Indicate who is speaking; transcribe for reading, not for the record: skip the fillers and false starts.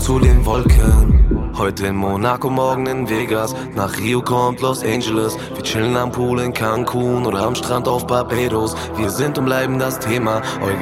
Speaker 1: zu den Wolken. Heute in Monaco, morgen in Vegas. Nach Rio kommt Los Angeles. Wir chillen am Pool in Cancun oder am Strand auf Barbados. Wir sind und bleiben das Thema.